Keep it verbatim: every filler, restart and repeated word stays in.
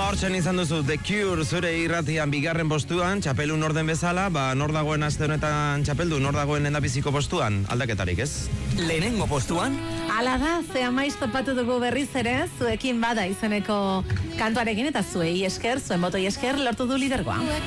Hortzen izan duzu The Cure zure irratian bigarren postuan, txapelun orden bezala, ba, nor dagoen aste honetan txapeldu, nor dagoen endabiziko postuan, aldaketarik ez? Lehenengo postuan? Ala da, ze amaiz topatu dugu berriz ere, zuekin bada izeneko kantuarekin eta zuei esker, zuen botoi esker, lortu du lidergoa.